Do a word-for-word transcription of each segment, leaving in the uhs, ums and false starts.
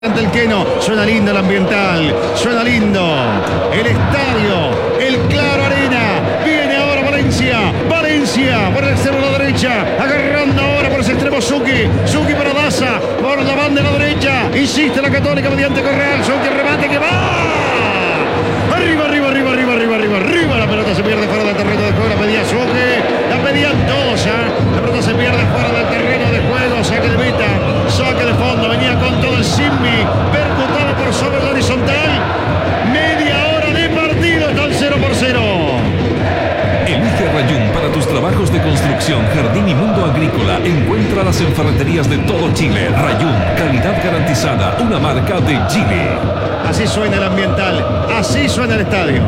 El Queno, suena lindo el ambiental, suena lindo el estadio, el Claro Arena. Viene ahora Valencia, Valencia por el extremo de la derecha, agarrando ahora por ese extremo Zucchi, Zucchi para Daza, por la banda de la derecha, insiste la Católica mediante Correal, Zucchi remate que va, arriba, arriba, arriba, arriba, arriba, arriba, arriba, la pelota se pierde fuera del terreno de juego, la pedía Zucchi, la pedían todos, ¿eh? La pelota se pierde fuera del terreno de juego, saque de meta, saque de fondo, venía con todo el Simbi, percutado por sobre el horizontal, media hora de partido, está el cero por cero. Elige Rayún para tus trabajos de construcción, jardín y mundo agrícola. Encuéntralas en ferreterías de todo Chile. Rayún, calidad garantizada, una marca de Chile. Así suena el ambiental, así suena el estadio.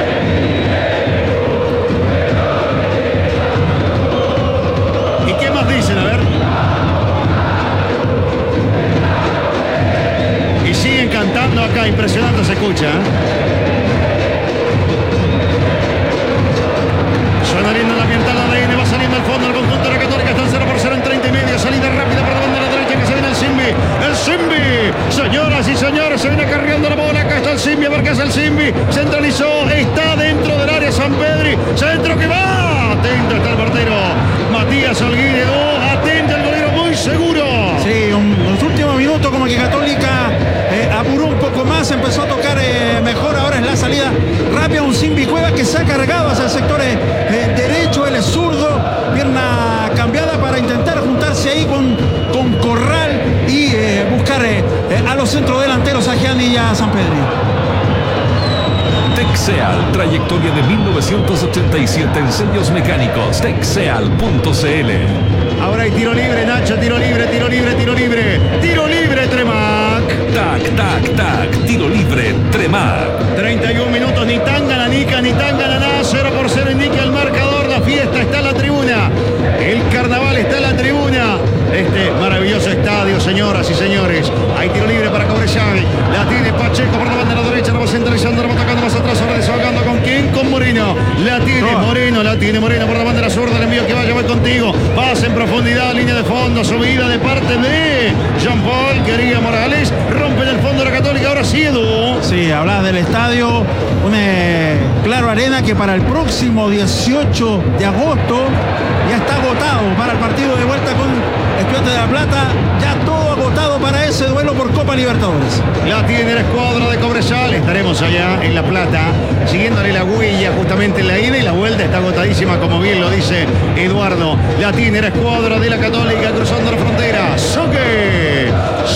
¿Y qué más dicen? A ver. Y siguen cantando acá, impresionante se escucha, ¿eh? Suena lindo el ambiental, A D N va saliendo al fondo, el conjunto de la Católica está en cero por cero en treinta y medio, salida rápida por la banda de la derecha que se viene el Simbi, el Simbi, señoras y señores, se viene cargando la bola, acá está el Simbi, a ver qué hace el Simbi, centralizó, está dentro del área San Pedri, centro que va, atento está el portero, Matías Olguido, atento el golero, muy seguro. Sí, en los últimos minutos como que Católica eh, apuró un poco más, empezó a tocar eh, mejor, ahora es la salida rápida, un Simbi Cueva que se ha cargado hacia el sector eh, eh, derecho, él es zurdo, pierna cambiada para intentar juntarse ahí con, con Corral y eh, buscar eh, eh, a los centrodelanteros, a Gianni y a San Pedro. Texeal, trayectoria de mil novecientos ochenta y siete en sellos mecánicos. Texeal punto c l. Ahora hay tiro libre, Nacho, tiro libre, tiro libre, tiro libre, tiro libre, Tremac. Tac, tac, tac, tiro libre, Tremac. treinta y un minutos, ni tan gananica, ni tan gananá, cero por cero indica el marcador, la fiesta está en la tribuna, el carnaval está en la tribuna, este maravilloso estadio, señoras y señores. Hay tiro libre para Cobresal, la tiene Pacheco por la banda de la derecha, la va centralizando, la va tocando más atrás, ahora desahogando con quién, con Moreno, la tiene Moreno, la tiene Moreno por la banda de la zurda, el envío que vaya, voy contigo, pasa en profundidad, línea de fondo, subida de parte de Jean Paul, quería Morales, rompe en el fondo la Católica, ahora sí, Edu. Sí, hablas del estadio, un eh, Claro Arena que para el próximo dieciocho de agosto ya está agotado para el partido de vuelta con Estudiantes de La Plata, ya todo agotado para ese duelo por Copa Libertadores. La tiene la escuadra de Cobresal, estaremos allá en La Plata, siguiéndole la huella justamente en la ida y la vuelta está agotadísima, como bien lo dice Eduardo. La tiene la escuadra de la Católica cruzando la frontera, Zucchi,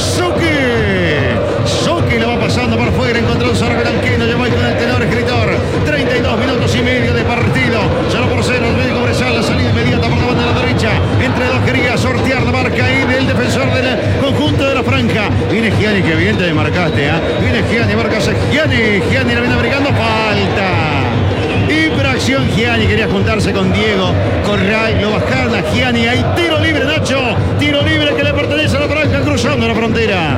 Zucchi, Zucchi la va pasando por fuera, encontró un Zorro Queno, llevó ahí con el tenor escritor, treinta y dos minutos y medio de partido, cero por cero, el medio Cobresal, la salida inmediata por la banda de la derecha, entre dos quería sortear la marca ahí del defensor del conjunto de la franja, viene Gianni, que bien te marcaste, ¿eh? Viene Gianni, marcase Gianni, Gianni la viene abrigando, falta. Infracción, Gianni quería juntarse con Diego Corral, lo bajaron a Gianni, hay tiro libre, Nacho, tiro libre que le pertenece a la franja cruzando la frontera.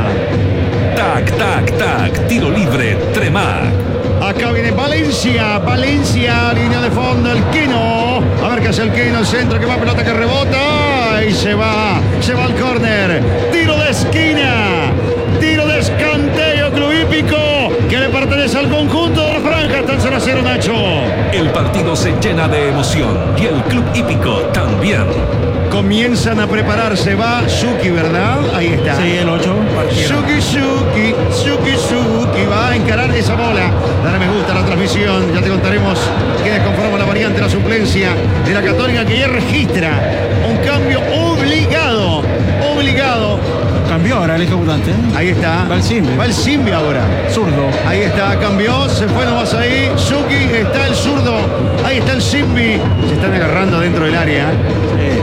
Tac, tac, tac, tiro libre, Tremac. Acá viene Valencia, Valencia, línea de fondo, el Queno. A ver qué hace el Queno, el centro que va, pelota que rebota. Y se va, se va al córner. Tiro de esquina, tiro de escanteo, Club Hípico, que le pertenece al conjunto de la franja. Está en cero a cero, Nacho. El partido se llena de emoción y el Club Hípico también. Comienzan a prepararse, va Zucchi, ¿verdad? Ahí está. Sí, el ocho. Zucchi, Zucchi, Zucchi, Zucchi, va a encarar esa bola. Dale me gusta a la transmisión, ya te contaremos quiénes conforman la variante, la suplencia de la Católica, que ya registra un cambio obligado, obligado. Cambió ahora el ejecutante. Ahí está. Va el Simbi. Va el Simbi ahora. Zurdo. Ahí está, cambió, se fue nomás ahí. Zucchi, está el zurdo. Ahí está el Simbi. Se están agarrando dentro del área. Sí.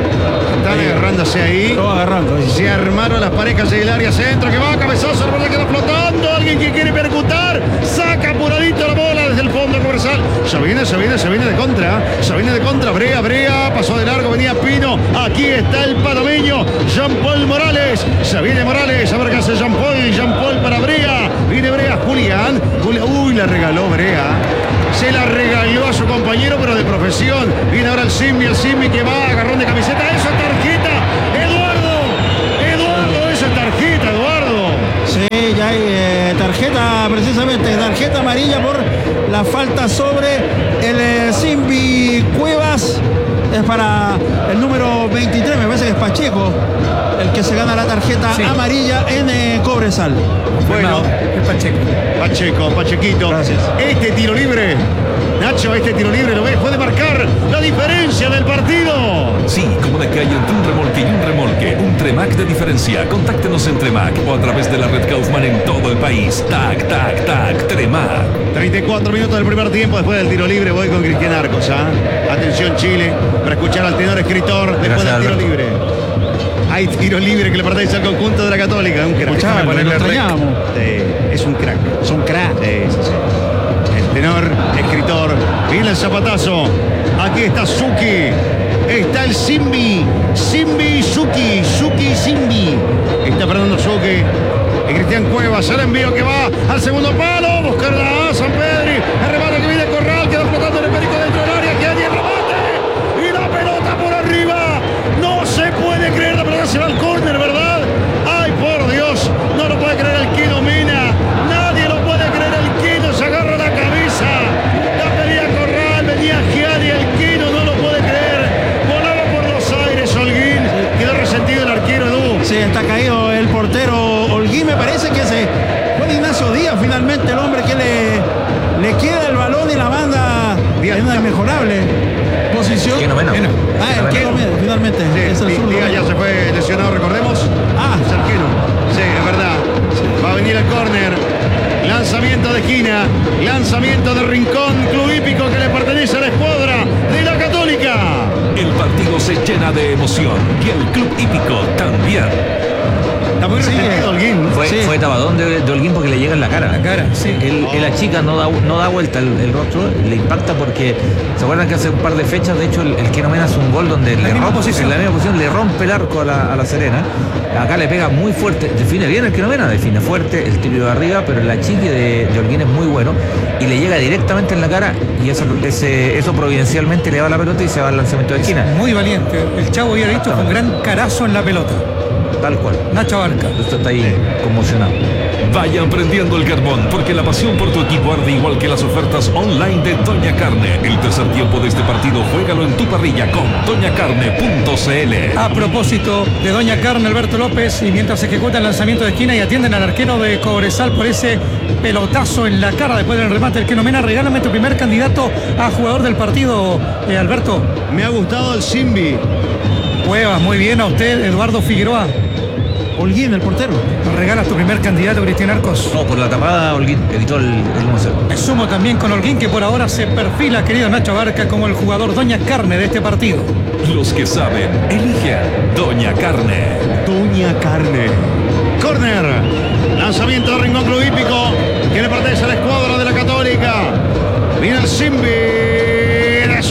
Están agarrándose ahí. Todo agarrando. Ahí. Se armaron las parejas en el área centro. Que va, cabezazo, la bola queda flotando. Alguien que quiere percutar. Saca apuradito la bola desde el fondo Cobresal. Se viene, se viene, se viene de contra. Se viene de contra. Brea, Brea. Pasó de largo, venía Pino. Aquí está el panameño. Jean Paul Morales. Se viene Morales. A ver qué hace Jean Paul. Jean Paul para Brea. Viene Brea. Julián. Julián. Uy, la regaló Brea. Se la regaló a su compañero, pero de profesión. Viene ahora el Simbi, el Simbi que va, agarrón de camiseta. Eso, tarjeta. Eduardo. Eduardo, eso es tarjeta, Eduardo. Sí, ya hay eh, tarjeta, precisamente, tarjeta amarilla por la falta sobre el eh, Simbi Cuevas. Es para el número veintitrés, me parece que es Pacheco, el que se gana la tarjeta sí. amarilla en eh, Cobresal. Bueno, es Pacheco. Pacheco, Pachequito. Gracias. Este tiro libre, Nacho, este tiro libre, ¿lo ves? Puede marcar la diferencia del partido. Sí, como de calle entre un remolque y un remolque. Un Tremac de diferencia. Contáctenos en Tremac o a través de la red Kaufman en todo el país. Tac, tac, tac, Tremac. treinta y cuatro minutos del primer tiempo. Después del tiro libre voy con Cristian Arcos. ¿eh? Atención Chile, para escuchar al tenor escritor después Gracias, del tiro Alberto. libre. Hay tiro libre que le pertenece al conjunto de la Católica. Un crack. Escuchame, Déjame lo ponerle rec. extrañamos. Sí, es un crack. Es un crack. Sí, sí, sí. El tenor, escritor, viene el zapatazo. Aquí está Suki. Está el Simbi. Simbi, Suki. Suki, Simbi. Está Fernando Suki. Y Cristian Cuevas, el envío que va al segundo palo. Buscar la A, San Pedri. El remate que viene Corral. Queda flotando en el perico dentro del área. Queda el remate. Y la pelota por arriba. No se puede creer. La pelota se va al córner, ¿verdad? Ay, por Dios. No lo puede creer el Kino Mina. Nadie lo puede creer. El Kino se agarra la cabeza. La pedía Corral. Venía Gianni. El Kino no lo puede creer. Volaba por los aires Holguín. Quedó resentido el arquero Edu. Sí, está caído el portero Holguín. Me parece que se fue Ignacio Díaz finalmente, el hombre que le, le queda el balón y la banda en una inmejorable posición. Kino Mena. Ah, el Kino Mena, finalmente. Sí, es el Díaz zurdo. ya se fue lesionado, recordemos. Ah, Es el Kino. Sí, es verdad. Va a venir el córner. Lanzamiento de esquina. Lanzamiento de Rincón. Club hípico que le pertenece a la escuadra de la Católica. El partido se llena de emoción y el club hípico también. Está muy Sí. resentido Holguín. Fue, Sí. fue tabadón de, de Holguín porque le llega en la cara. La cara, sí. El, el achica no da, no da vuelta el, el rostro, le impacta porque se acuerdan que hace un par de fechas, de hecho, el, el Kino Mena hace un gol donde le misma rompe, posición. en la misma posición le rompe el arco a la, a la Serena. Acá le pega muy fuerte, define bien el Kino Mena, define fuerte el tiro de arriba, pero el achique de, de Holguín es muy bueno y le llega directamente en la cara y eso, ese, eso providencialmente le va la pelota y se va al lanzamiento de esquina. Muy valiente. El Chavo había dicho con gran carazo en la pelota. Tal cual. Nacho Barca. Esto está ahí conmocionado. Vayan prendiendo el carbón porque la pasión por tu equipo arde igual que las ofertas online de Doña Carne. El tercer tiempo de este partido, juégalo en tu parrilla con doña carne punto c l. A propósito de Doña Carne, Alberto López, y mientras se ejecuta el lanzamiento de esquina y atienden al arquero de Cobresal por ese pelotazo en la cara después del remate del Kino Mena, regálame tu primer candidato a jugador del partido, eh, Alberto. Me ha gustado el Simbi. Cuevas, muy bien a usted, Eduardo Figueroa. Holguín, el portero. Nos regalas tu primer candidato, Cristian Arcos. No, por la tapada Holguín evitó el, el uno cero. Me sumo también con Holguín, que por ahora se perfila, querido Nacho Barca, como el jugador Doña Carne de este partido. Los que saben, eligen Doña Carne. Doña Carne. Corner. Lanzamiento de Rincón Club Hípico que le pertenece a la escuadra de la Católica. Viene el Simbi de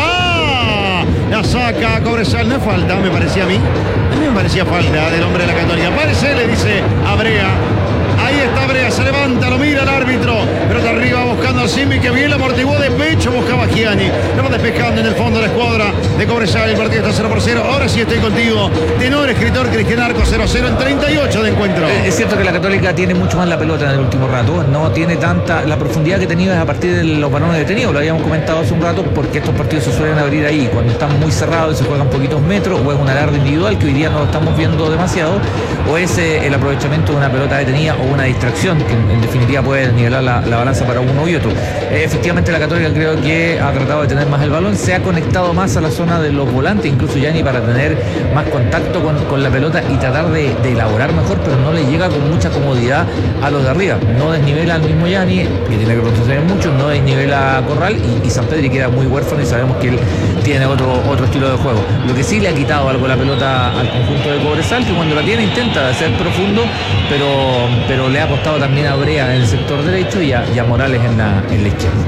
zurda. La saca Cobresal. No es falta, me parecía a mí. A mí me parecía falta del hombre de la Católica. Parece, le dice a Brea. Ahí está Brea, se levanta, lo mira el árbitro. Pero de arriba buscando al Simbi que bien la amortiguó de pecho, buscaba a Gianni. Lo va despejando en el fondo de la escuadra de Cobresal. El partido está cero por cero. Ahora sí estoy contigo. Tenor, escritor Cristian Arcos, cero cero en treinta y ocho de encuentro. Es cierto que la Católica tiene mucho más la pelota en el último rato, no tiene tanta, la profundidad que tenía es a partir de los balones detenidos, lo habíamos comentado hace un rato, porque estos partidos se suelen abrir ahí, cuando están muy cerrados y se juegan poquitos metros, o es un alarde individual, que hoy día no lo estamos viendo demasiado, o es eh, el aprovechamiento de una pelota detenida o una distracción, que en, en definitiva puede nivelar la, la balanza para uno y otro. Eh, efectivamente la Católica creo que ha tratado de tener más el balón, se ha conectado más a la zona de los volantes, incluso Gianni, para tener más contacto con, con la pelota y tratar de, de elaborar mejor, pero no le llega con mucha comodidad a los de arriba. No desnivela al mismo Gianni, que tiene que proteger mucho, no desnivela a Corral y, y San Pedri queda muy huérfano y sabemos que él tiene otro, otro estilo de juego. Lo que sí le ha quitado algo la pelota al conjunto de Cobresal, que cuando la tiene intenta ser profundo, pero, pero le ha costado también a Brea en el sector derecho y a, y a Morales en la, en la izquierda.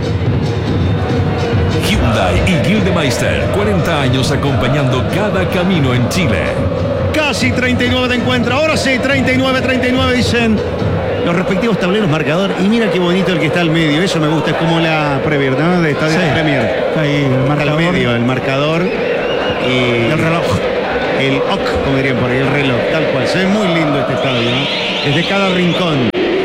Hyundai y Gildemeister, cuarenta años acompañando cada camino en Chile. Casi treinta y nueve de encuentro. Ahora sí, treinta y nueve, treinta y nueve dicen los respectivos tableros marcador. Y mira qué bonito el que está al medio. Eso me gusta, es como la Premier, ¿no? De Estadio Sí. Premier. Está ahí el Está al marcador. medio, el marcador y El reloj. el O C, como dirían por ahí, el reloj, tal cual. Se ve muy lindo este estadio, ¿no? Desde cada rincón.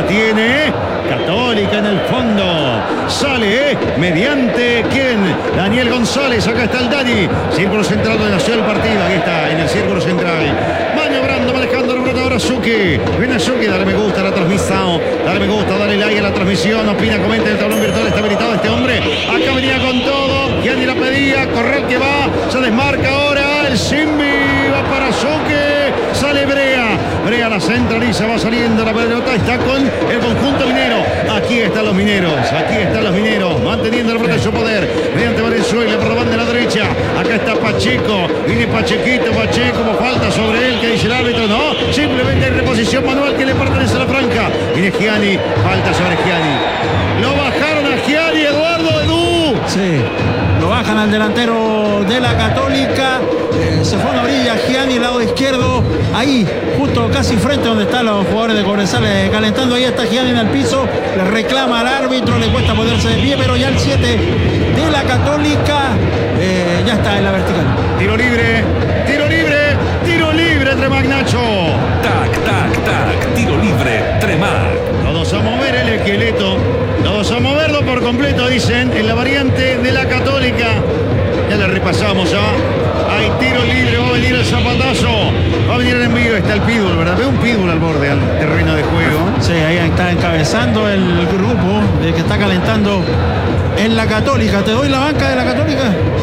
tiene Católica en el fondo. Sale ¿eh? mediante quién? Daniel González. Acá está el Dani. Círculo central donde nació el partido. Aquí está, en el círculo central. Maniobrando, manejando el brotador Azuki. Viene Azuki, dale me gusta a la transmisión. Dale me gusta, dale like a la transmisión. Opina, comenta en el tablón virtual. Está habilitado este hombre. Acá venía con todo. Gianni la pedía. Correr que va. Se desmarca ahora. El Simbi va para Azuki. Sale Brea. Brea la centraliza. Va saliendo la pelota. Está con el conjunto minero. Aquí están los mineros. Aquí están los mineros. Manteniendo la pelota de su poder. Mediante Valenzuela. Por la banda de la derecha. Acá está Pacheco. Viene Pachequito. Pacheco. Como falta sobre él. Que dice el árbitro. No. Simplemente hay reposición manual que le pertenece a la franca. Viene Gianni. Falta sobre Gianni. Lo bajaron a Gianni. Eduardo Edu. Sí. Lo bajan al delantero de la Católica. Eh, se fue a una orilla. Gianni, lado izquierdo. Ahí, justo casi frente donde están los jugadores de Cobresal eh, calentando. Ahí está Gianni en el piso. Le reclama al árbitro. Le cuesta ponerse de pie. Pero ya el siete de la Católica eh, ya está en la vertical. Tiro libre. Tiro libre. Tiro libre. Tremac, Nacho. Tac, tac, tac. Tiro libre. Tremac. Todos a mover el esqueleto. Todos a moverlo por completo, dicen, en la variante de la Católica. Ya le repasamos ya. Hay tiro libre, va a venir el zapatazo. Va a venir el envío. Está el pitbull, ¿verdad? Ve un pitbull al borde al terreno de juego. Sí, ahí está encabezando el grupo el que está calentando en la Católica. Te doy la banca de la Católica.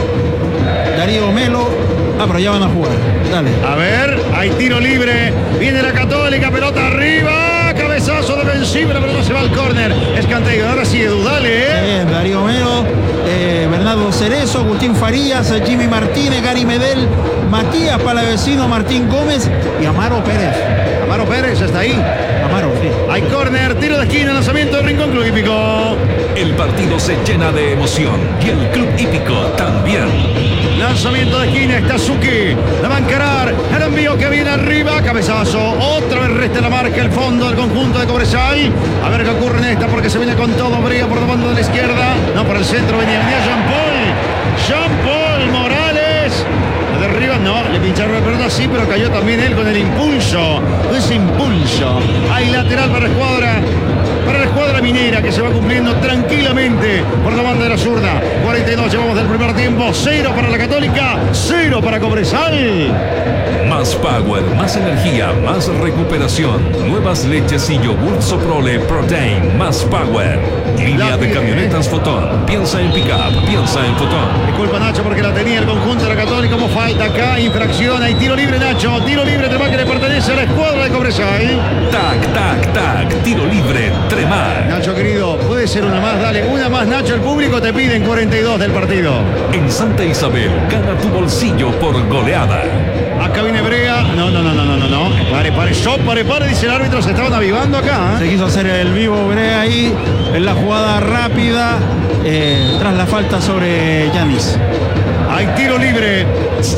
Darío Melo. Ah, pero ya van a jugar. Dale. A ver, hay tiro libre. Viene la Católica, pelota arriba. Cabezazo defensivo, la pelota se va al córner. Escanteo. Ahora sí, Edu, dale. ¿eh? Bien, Darío Melo, eh, Bernardo Cerezo, Agustín Farías, Jimmy Martínez, Gary Medel, Matías Palavecino, Martín Gómez y Amaro Pérez. Amaro Pérez está ahí. Amaro, sí. Hay córner, tiro de esquina, lanzamiento del Rincón Club Hípico. El partido se llena de emoción y el Club Hípico también. Lanzamiento de esquina, está Suki. La va a encarar. El envío que viene arriba. Cabezazo. Otra vez resta la marca el fondo del conjunto de Cobresal. A ver qué ocurre en esta porque se viene con todo. Brea por la banda de la izquierda. No, por el centro venía, venía Jean Paul. Jean Paul Morales. La derriba, no. Le pincharon la pelota, sí, pero cayó también él con el impulso. Ese impulso. Hay lateral para la escuadra. Para la escuadra minera que se va cumpliendo tranquilamente por la banda de la zurda. cuarenta y dos llevamos del primer tiempo. Cero para la Católica, cero para Cobresal. Más power, más energía, más recuperación. Nuevas leches y yogur Soprole Protein. Más power. Línea de camionetas Fotón. Piensa en pick-up, piensa en Fotón. Disculpa, Nacho, porque la tenía el conjunto de la Católica. Como falta acá, infracción. Hay tiro libre, Nacho. Tiro libre, Tremac, que le pertenece a la escuadra de Cobresal. Tac, tac, tac. Tiro libre, Tremac. Nacho, querido, puede ser una más. Dale, una más, Nacho. El público te pide en cuarenta y dos del partido. En Santa Isabel, gana tu bolsillo por goleada. Acá viene Brea. No, no, no, no, no, no, no. Pare, pare, stop, pare, pare, dice el árbitro. Se estaban avivando acá. ¿eh? Se quiso hacer el vivo Brea ahí en la jugada rápida eh, tras la falta sobre Yanis. Hay tiro libre.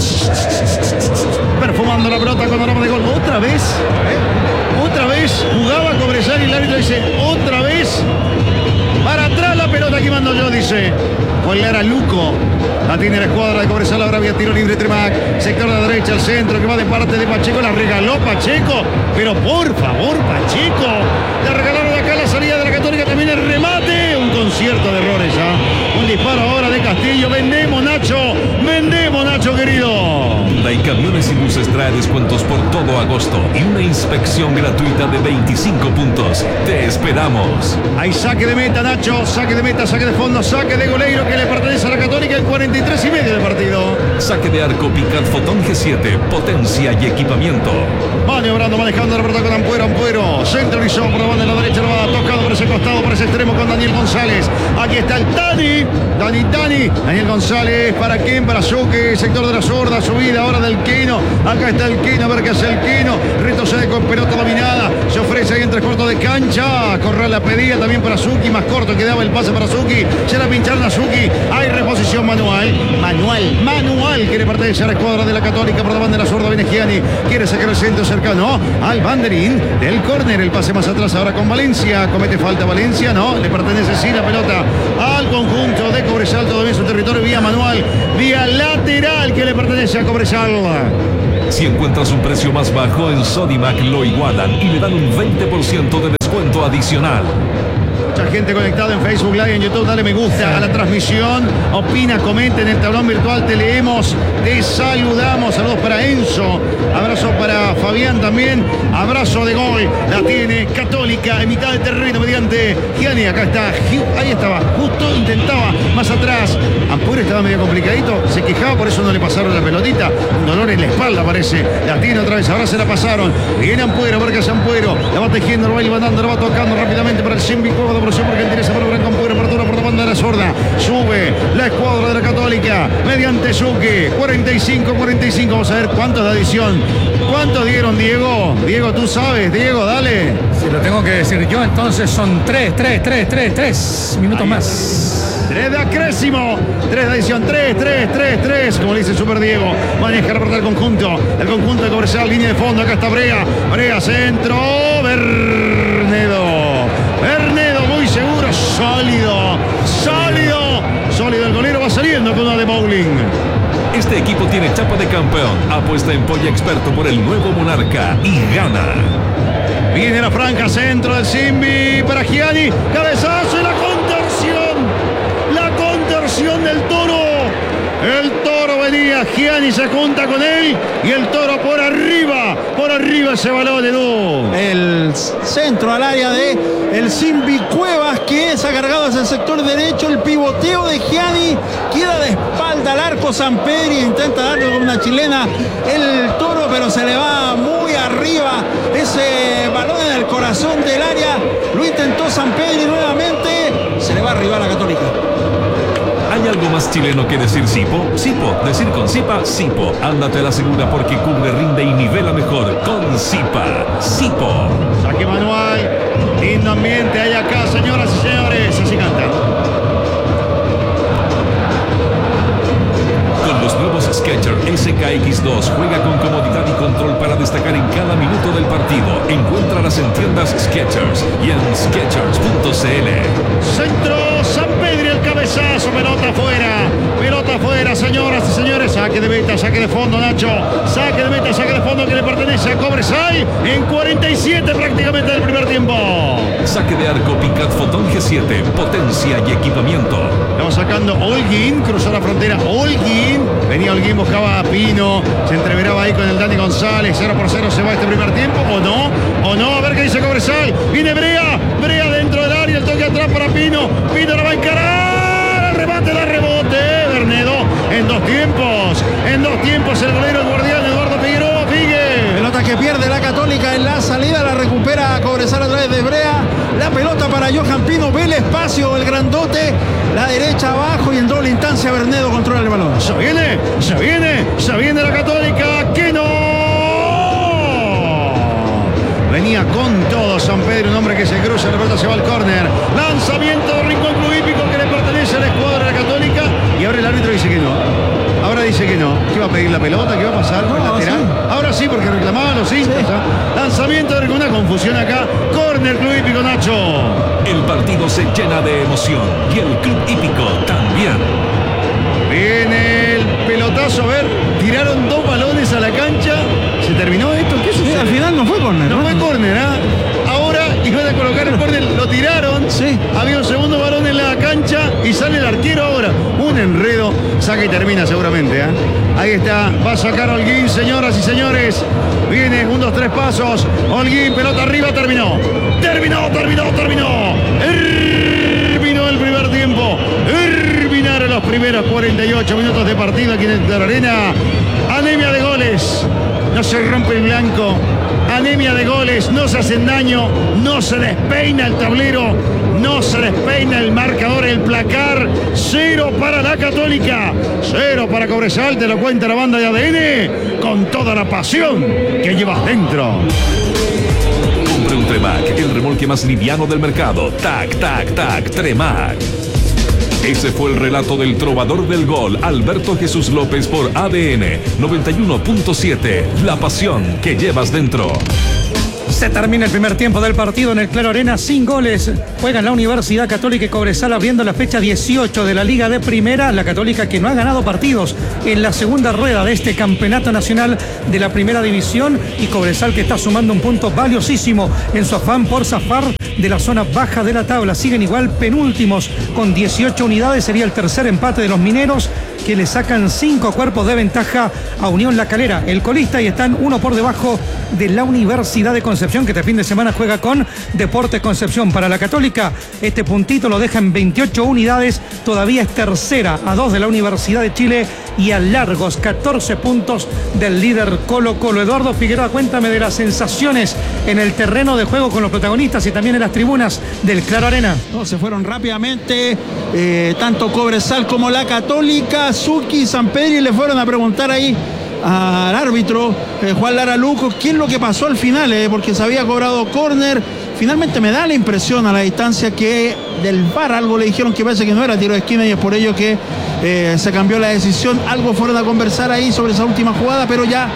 Perfumando la pelota con aroma de gol. Otra vez. ¿eh? Otra vez jugaba Cobresal y el árbitro dice otra vez. Para atrás la pelota que mando yo, dice. Fue era Luco. La tiene la escuadra de Cobresal. Ahora había tiro libre Tremac. Sector de la derecha, el centro que va de parte de Pacheco. La regaló Pacheco. Pero por favor, Pacheco. Le regalaron acá la salida de la Católica. También el remate. Un concierto de errores ya. ¿eh? Un disparo ahora de Castillo. Vendemos, Nacho. Vendemos, Nacho, querido. Hyundai Camiones y Buses trae descuentos por todo agosto y una inspección gratuita de veinticinco puntos. Te esperamos. Hay saque de meta, Nacho. Saque de meta, saque de fondo, saque de goleiro que le pertenece a la Católica. El cuarenta y tres y medio del partido. Saque de arco Picard Fotón G siete. Potencia y equipamiento. Maniobrando, manejando la pelota con Ampuero. Ampuero centralizó por la banda de la derecha. Lo va tocado por ese costado, por ese extremo con Daniel González. Aquí está el Tani. Dani Tani. Daniel González. ¿Para quién? Para Suque. Sector de la zurda. Subida ahora del Quino. Acá está el Quino. A ver qué hace el Quino. Retrocede con pelota dominada. Se ofrece ahí en tres cuartos de cancha. Corral la pedía también para Suki. Más corto quedaba el pase para Suki. Se la pincharon a Suki. Hay reposición manual. Manual. Manual que le pertenece a la escuadra de la Católica. Por la banda de la zurda viene Gianni. Quiere sacar el centro cercano al banderín del córner. El pase más atrás ahora con Valencia. Comete falta Valencia. No. Le pertenece sí la pelota al conjunto de Cobresal. Todavía en su territorio. Vía manual. Vía lateral que le pertenece a Cobresal. Si encuentras un precio más bajo en Sodimac lo igualan y le dan un veinte por ciento de descuento adicional. Mucha gente conectada en Facebook Live, en YouTube. Dale me gusta a la transmisión. Opina, comenta en el tablón virtual. Te leemos, te saludamos. Saludos para Enzo. Abrazo para Fabián también. Abrazo de gol. La tiene Católica en mitad de terreno mediante Gianni. Acá está. Ahí estaba. Justo intentaba más atrás. Ampuero estaba medio complicadito. Se quejaba, por eso no le pasaron la pelotita. Un dolor en la espalda parece. La tiene otra vez. Ahora se la pasaron. Viene Ampuero. Vargas Ampuero. La va tejiendo, la va levantando, la va tocando rápidamente para el Simbi. Juego de por porque interesa para Branco Ampuero. Apertura por la banda de la zurda. Sube la escuadra de la Católica mediante Zucchi. cuarenta y cinco cuarenta y cinco. Vamos a ver cuántos de adición. ¿Cuántos dieron, Diego? Diego, tú sabes. Diego, dale. Si lo tengo que decir yo, entonces son tres, tres, tres, tres, tres minutos Ahí. más. tres de acrésimo, tres de adición, tres, tres, tres, tres, como le dice Super Diego. Maneja la el conjunto, el conjunto de Cobresal, línea de fondo, acá está Brea, Brea centro, Bernedo, Bernedo muy seguro, sólido, sólido, sólido, el golero va saliendo con una de bowling. Este equipo tiene chapa de campeón, apuesta en Polla Experto por el nuevo Monarca y gana. Viene la franja, centro del Simbi para Gianni, cabezazo y la contorsión, la contorsión del Toro. El Toro venía, Gianni se junta con él y el Toro por arriba, por arriba ese balón, Edu. El centro al área de el Simbi Cuevas, que es acargado hacia el sector derecho. El pivoteo de Gianni queda de espalda al arco. Sampedri intenta darle con una chilena el Toro, pero se le va muy arriba ese balón en el corazón del área. Lo intentó Sampedri nuevamente, se le va arriba a la Católica. ¿Hay algo más chileno que decir Sipo? Sipo, decir con Sipa, Sipo. Ándate a la segura porque cubre, rinde y nivela mejor con Sipa. Sipo. Saque manual, lindo ambiente hay acá, señoras y señores, así cantan. Con los nuevos Skechers S K X dos juega con comodidad y control para destacar en cada minuto del partido. Encuéntralas en tiendas Skechers y en skechers punto c l. Centro, Sampedri, el cabezazo, pelota afuera, pelota afuera, señoras y señores, saque de meta, saque de fondo, Nacho, saque de meta, saque de fondo que le pertenece a Cobresal en cuarenta y siete prácticamente del primer tiempo. Saque de arco Picat Fotón G siete, potencia y equipamiento. Estamos sacando Holguín, cruzó la frontera, Holguín, venía Holguín, buscaba a Pino, se entreveraba ahí con el Dani González, cero por cero se va este primer tiempo, o no, o no, a ver qué dice Cobresal, viene Brea, Brea dentro del área, el toque atrás para Pino, Pino la va a encarar, el remate, la rebote, Bernedo, en dos tiempos, en dos tiempos el golero, el guardián Eduardo Figueroa, Figue. Pelota que pierde la Católica en la salida, la recupera Cobresal a través de Brea. La pelota para Johan Pino, ve el espacio, el grandote, la derecha abajo y en doble instancia Bernedo controla el balón. Se viene, se viene, se viene la Católica, que no. Venía con todo San Pedro, un hombre que se cruza, la pelota se va al córner. Lanzamiento de Rincón Club Hípico que le pertenece a la escuadra de la Católica. Y ahora el árbitro dice que no. Ahora dice que no. ¿Qué va a pedir la pelota? ¿Qué va a pasar? ¿Con No, lateral? sí. Ahora sí, porque reclamaban los hinchas. Sí. ¿Ah? Lanzamiento de una confusión acá. Córner Club Hípico, Nacho. El partido se llena de emoción y el Club Hípico también. Viene el pelotazo, a ver, tiraron dos balones a la cancha. ¿Se terminó esto? ¿Qué Sí, sucede? al final no fue córner. No fue córner, ¿ah? Ahora iban a colocar el córner, lo tiraron. Sí. Había un segundo balón en la cancha y sale el arquero ahora. Un enredo, saca y termina seguramente, ¿ah? Ahí está, va a sacar Holguín, señoras y señores. Viene, un, dos, tres pasos. Holguín, pelota arriba, terminó. Terminó, terminó, terminó. Terminó el primer tiempo. Terminaron los primeros cuarenta y ocho minutos de partido aquí en la arena. Anemia de goles. No se rompe el blanco. Anemia de goles. No se hacen daño. No se les peina el tablero. No se les peina el marcador, el placar. Cero para la Católica. Cero para Cobresal. Te lo cuenta la banda de A D N. Con toda la pasión que llevas dentro. Compre un Tremac, el remolque más liviano del mercado. Tac, tac, tac, Tremac. Ese fue el relato del trovador del gol, Alberto Jesús López, por A D N noventa y uno punto siete. La pasión que llevas dentro. Se termina el primer tiempo del partido en el Claro Arena sin goles. Juegan la Universidad Católica y Cobresal abriendo la fecha dieciocho de la Liga de Primera. La Católica que no ha ganado partidos en la segunda rueda de este campeonato nacional de la Primera División, y Cobresal que está sumando un punto valiosísimo en su afán por zafar de la zona baja de la tabla. Siguen igual penúltimos con dieciocho unidades. Sería el tercer empate de los mineros, que le sacan cinco cuerpos de ventaja a Unión La Calera, el colista, y están uno por debajo de la Universidad de Concepción, que este fin de semana juega con Deportes Concepción. Para la Católica, este puntito lo deja en veintiocho unidades, todavía es tercera a dos de la Universidad de Chile y a largos catorce puntos del líder Colo Colo. Eduardo Figueroa, cuéntame de las sensaciones en el terreno de juego con los protagonistas y también en las tribunas del Claro Arena. No, se fueron rápidamente, eh, tanto Cobresal como la Católica. Suki y Sampedri le fueron a preguntar ahí al árbitro, eh, Juan Lara Luco, qué es lo que pasó al final, eh, porque se había cobrado córner. Finalmente me da la impresión a la distancia que del V A R algo le dijeron que parece que no era tiro de esquina, y es por ello que eh, se cambió la decisión. Algo fueron a conversar ahí sobre esa última jugada, pero ya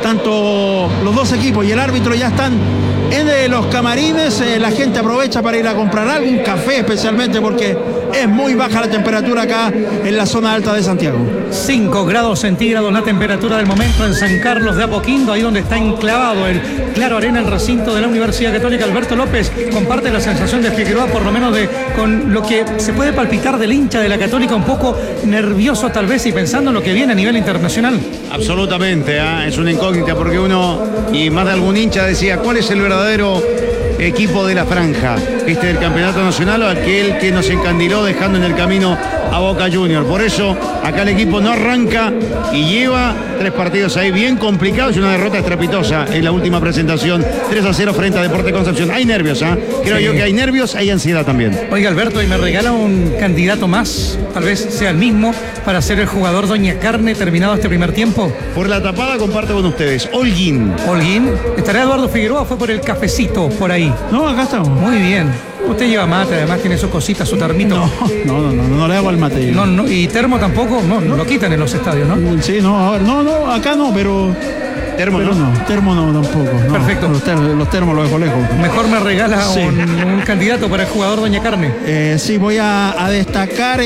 tanto los dos equipos y el árbitro ya están en los camarines. Eh, la gente aprovecha para ir a comprar algo, un café especialmente, porque es muy baja la temperatura acá en la zona alta de Santiago. cinco grados centígrados la temperatura del momento en San Carlos de Apoquindo, ahí donde está enclavado el Claro Arena, el recinto de la Universidad Católica. Alberto López comparte la sensación de Figueroa, por lo menos de con lo que se puede palpitar del hincha de la Católica, un poco nervioso tal vez y pensando en lo que viene a nivel internacional. Absolutamente, ¿eh? Es una incógnita, porque uno, y más de algún hincha decía, ¿cuál es el verdadero equipo de la franja? ¿Este del campeonato nacional o aquel que nos encandiló dejando en el camino a Boca Juniors? Por eso acá el equipo no arranca y lleva tres partidos ahí bien complicados y una derrota estrepitosa en la última presentación, tres a cero frente a Deportes Concepción. Hay nervios, ¿eh? Creo Sí. yo que hay nervios, hay ansiedad también. Oiga, Alberto, y me regala un candidato más, tal vez sea el mismo, para ser el jugador Doña Carne terminado este primer tiempo. Por la tapada comparto con ustedes, Holguín. Holguín, ¿estará Eduardo Figueroa? Fue por el cafecito por ahí. No, acá estamos. Muy bien. Usted lleva mate, además tiene sus cositas, su termito. No, no, no, no, no le hago al mate. No, no, y termo tampoco, no, no lo quitan en los estadios, ¿no? Sí, no, ahora, no, no, acá no, pero Termo, pero ¿no? no, termo no tampoco. No. Perfecto. Los, ter, los termos los dejo lejos. Mejor me regala Sí. un, un candidato para el jugador Doña Carne. Eh, sí, voy a, a destacar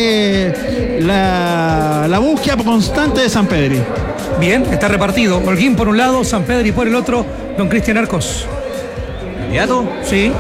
eh, la, la búsqueda constante de Sampedri. Bien, está repartido. Holguín por un lado, Sampedri por el otro, don Cristian Arcos. ¿Candidato? Sí.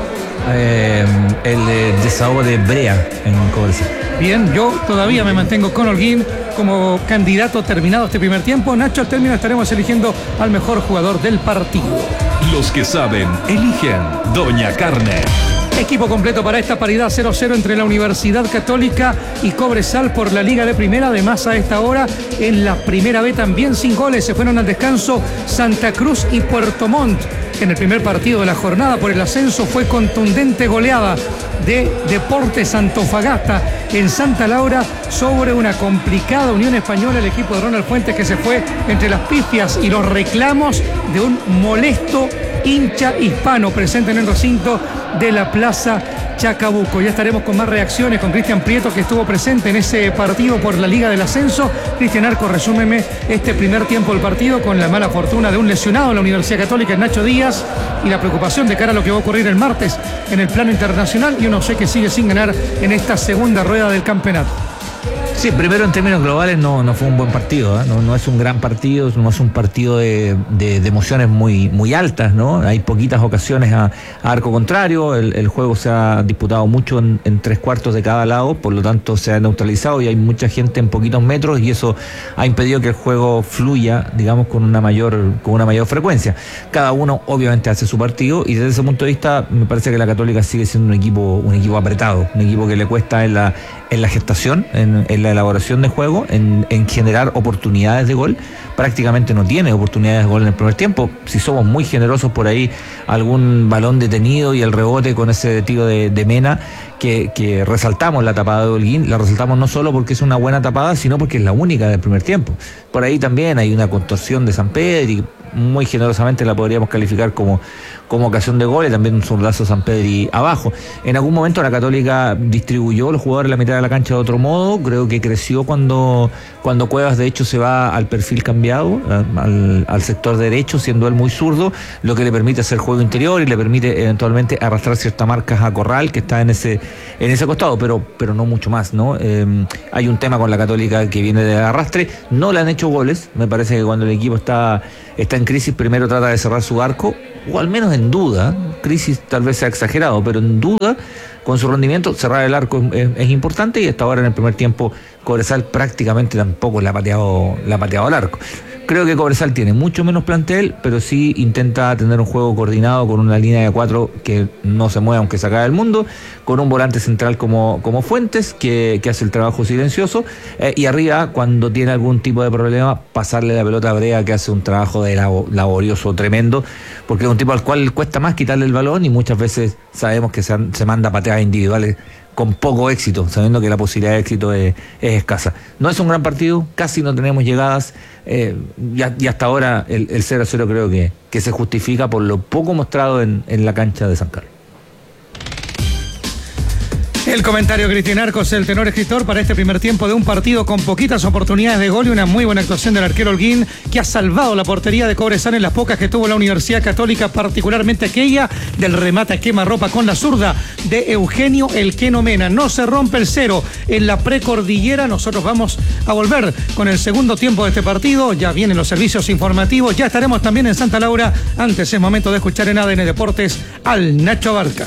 Eh, el eh, desahogo de Brea en Cobresal. Bien, yo todavía me mantengo con Holguín como candidato terminado este primer tiempo. Nacho, al término estaremos eligiendo al mejor jugador del partido. Los que saben, eligen Doña Carne. Equipo completo para esta paridad cero cero entre la Universidad Católica y Cobresal por la Liga de Primera. Además, a esta hora en la Primera B también sin goles. Se fueron al descanso Santa Cruz y Puerto Montt. En el primer partido de la jornada por el ascenso fue contundente goleada de Deportes Antofagasta en Santa Laura sobre una complicada Unión Española. El equipo de Ronald Fuentes, que se fue entre las pifias y los reclamos de un molesto hincha hispano presente en el recinto de la Plaza Chacabuco. Ya estaremos con más reacciones con Cristian Prieto, que estuvo presente en ese partido por la Liga del Ascenso. Cristian Arco, resúmeme este primer tiempo del partido con la mala fortuna de un lesionado en la Universidad Católica, Nacho Díaz, y la preocupación de cara a lo que va a ocurrir el martes en el plano internacional, y uno sé que sigue sin ganar en esta segunda rueda del campeonato. Sí, primero en términos globales no, no fue un buen partido, ¿eh? no, no es un gran partido, no es un partido de, de, de emociones muy, muy altas, ¿no? Hay poquitas ocasiones a, a arco contrario, el, el juego se ha disputado mucho en, en tres cuartos de cada lado, por lo tanto se ha neutralizado y hay mucha gente en poquitos metros, y eso ha impedido que el juego fluya, digamos, con una mayor, con una mayor frecuencia. Cada uno obviamente hace su partido, y desde ese punto de vista me parece que la Católica sigue siendo un equipo, un equipo apretado, un equipo que le cuesta en la, en la gestación, en, en la elaboración de juego, en, en generar oportunidades de gol. Prácticamente no tiene oportunidades de gol en el primer tiempo. Si somos muy generosos por ahí, algún balón detenido y el rebote con ese tiro de, de Mena, que, que resaltamos la tapada de Holguín, la resaltamos no solo porque es una buena tapada, sino porque es la única del primer tiempo. Por ahí también hay una contorsión de Sampedri, muy generosamente la podríamos calificar como, como ocasión de gol, y también un zurdazo San Pedri abajo. En algún momento la Católica distribuyó los jugadores en la mitad de la cancha de otro modo, creo que creció cuando, cuando Cuevas de hecho se va al perfil cambiado, al, al sector derecho, siendo él muy zurdo, lo que le permite hacer juego interior y le permite eventualmente arrastrar ciertas marcas a Corral, que está en ese, en ese costado, pero, pero no mucho más, ¿no? Eh, hay un tema con la Católica que viene de arrastre, no le han hecho goles, me parece que cuando el equipo está, está en crisis, primero trata de cerrar su arco, o al menos en duda, crisis tal vez sea exagerado, pero en duda, con su rendimiento, cerrar el arco es, es importante, y hasta ahora en el primer tiempo Cobresal prácticamente tampoco le ha pateado, le ha pateado al arco. Creo que Cobresal tiene mucho menos plantel, pero sí intenta tener un juego coordinado con una línea de cuatro que no se mueve aunque se acabe el mundo, con un volante central como, como Fuentes, que, que hace el trabajo silencioso, eh, y arriba, cuando tiene algún tipo de problema, pasarle la pelota a Brea, que hace un trabajo de labo, laborioso tremendo, porque es un tipo al cual cuesta más quitarle el balón, y muchas veces sabemos que se, se manda pateadas individuales con poco éxito, sabiendo que la posibilidad de éxito es, es escasa. No es un gran partido, casi no tenemos llegadas, eh, y, y hasta ahora el, el cero a cero creo que, que se justifica por lo poco mostrado en, en la cancha de San Carlos. El comentario Cristian Arcos, el tenor escritor, para este primer tiempo de un partido con poquitas oportunidades de gol y una muy buena actuación del arquero Holguín, que ha salvado la portería de Cobresal en las pocas que tuvo la Universidad Católica, particularmente aquella del remate a quemarropa con la zurda de Eugenio El Queno Mena. No se rompe el cero en la precordillera. Nosotros vamos a volver con el segundo tiempo de este partido. Ya vienen los servicios informativos, ya estaremos también en Santa Laura. Antes es momento de escuchar en A D N Deportes al Nacho Abarca.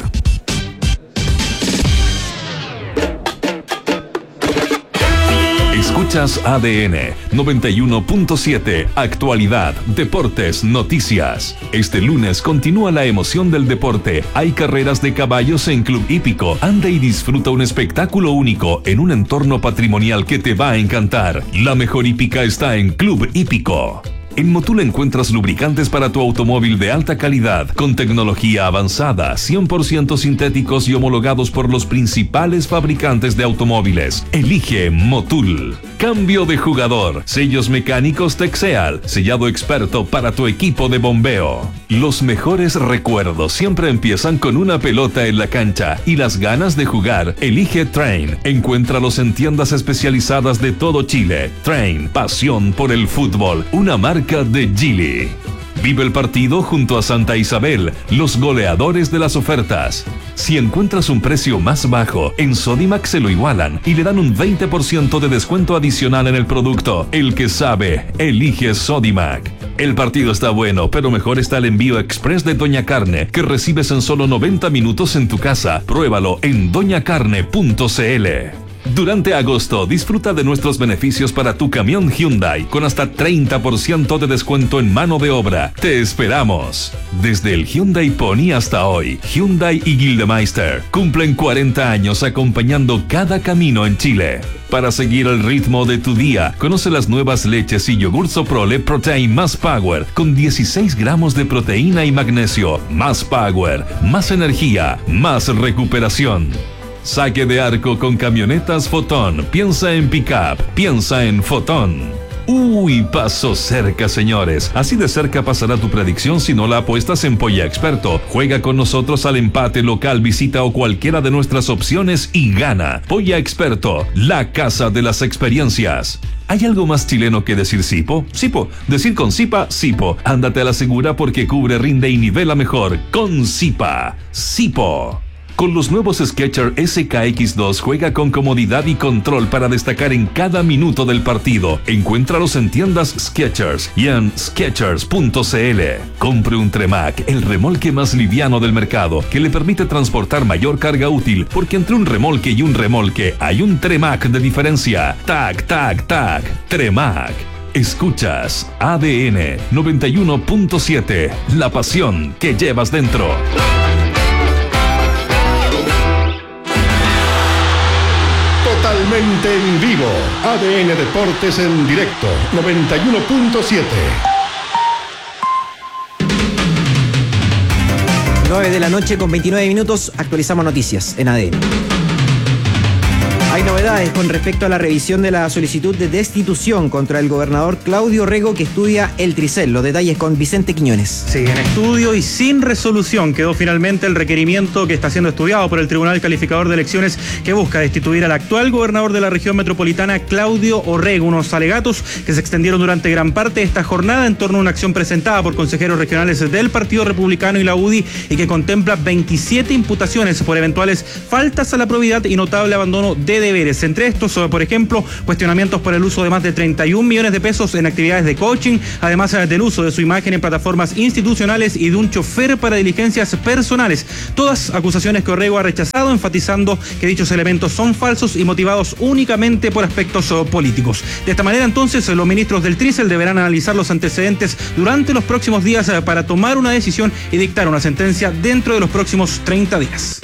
Escuchas A D N noventa y uno punto siete, actualidad, deportes, noticias. Este lunes continúa la emoción del deporte. Hay carreras de caballos en Club Hípico. Anda y disfruta un espectáculo único en un entorno patrimonial que te va a encantar. La mejor hípica está en Club Hípico. En Motul encuentras lubricantes para tu automóvil de alta calidad, con tecnología avanzada, cien por ciento sintéticos y homologados por los principales fabricantes de automóviles. Elige Motul. Cambio de jugador. Sellos mecánicos Texeal, sellado experto para tu equipo de bombeo. Los mejores recuerdos siempre empiezan con una pelota en la cancha y las ganas de jugar. Elige Train. Encuéntralos en tiendas especializadas de todo Chile. Train, pasión por el fútbol. Una marca de Geely. Vive el partido junto a Santa Isabel, los goleadores de las ofertas. Si encuentras un precio más bajo, en Sodimac se lo igualan y le dan un veinte por ciento de descuento adicional en el producto. El que sabe, elige Sodimac. El partido está bueno, pero mejor está el envío express de Doña Carne, que recibes en solo noventa minutos en tu casa. Pruébalo en doña carne punto c l. Durante agosto, disfruta de nuestros beneficios para tu camión Hyundai, con hasta treinta por ciento de descuento en mano de obra. ¡Te esperamos! Desde el Hyundai Pony hasta hoy, Hyundai y Gildemeister cumplen cuarenta años acompañando cada camino en Chile. Para seguir el ritmo de tu día, conoce las nuevas leches y yogur Soprole Protein Más Power, con dieciséis gramos de proteína y magnesio. Más Power, más energía, más recuperación. Saque de arco con camionetas Fotón. Piensa en pick-up, piensa en Fotón. Uy, pasó cerca, señores. Así de cerca pasará tu predicción si no la apuestas en Polla Experto. Juega con nosotros al empate, local, visita o cualquiera de nuestras opciones y gana. Polla Experto, la casa de las experiencias. ¿Hay algo más chileno que decir Sipo? Sipo. Decir con Sipa, Sipo. Ándate a la segura porque cubre, rinde y nivela mejor. Con Sipa. Sipo. Con los nuevos Skechers S K X dos juega con comodidad y control para destacar en cada minuto del partido. Encuéntralos en tiendas Skechers y en skechers punto c l. Compre un Tremac, el remolque más liviano del mercado, que le permite transportar mayor carga útil, porque entre un remolque y un remolque hay un Tremac de diferencia. Tac, tac, tac. Tremac. Escuchas A D N noventa y uno punto siete, la pasión que llevas dentro. Totalmente en vivo. A D N Deportes en directo. noventa y uno punto siete. nueve de la noche con veintinueve minutos. Actualizamos noticias en A D N. Hay novedades con respecto a la revisión de la solicitud de destitución contra el gobernador Claudio Rego, que estudia el Tricel. Los detalles con Vicente Quiñones. Sí, en estudio y sin resolución quedó finalmente el requerimiento que está siendo estudiado por el Tribunal Calificador de Elecciones, que busca destituir al actual gobernador de la región metropolitana, Claudio Orrego. Unos alegatos que se extendieron durante gran parte de esta jornada en torno a una acción presentada por consejeros regionales del Partido Republicano y la U D I, y que contempla veintisiete imputaciones por eventuales faltas a la probidad y notable abandono de deberes. Entre estos, por ejemplo, cuestionamientos por el uso de más de treinta y un millones de pesos en actividades de coaching, además del uso de su imagen en plataformas institucionales y de un chofer para diligencias personales. Todas acusaciones que Orrego ha rechazado, enfatizando que dichos elementos son falsos y motivados únicamente por aspectos políticos. De esta manera, entonces, los ministros del Tricel deberán analizar los antecedentes durante los próximos días para tomar una decisión y dictar una sentencia dentro de los próximos treinta días.